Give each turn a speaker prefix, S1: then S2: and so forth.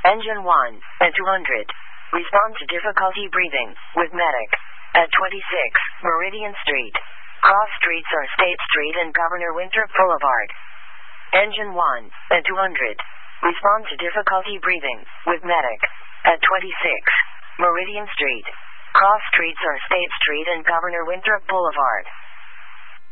S1: Engine 1 at 200. Respond to difficulty breathing with medic. At 26, Meridian Street. Cross streets are State Street and Governor Winthrop Boulevard. Engine 1 at 200. Respond to difficulty breathing with medic. At 26, Meridian Street. Cross streets are State Street and Governor Winthrop Boulevard.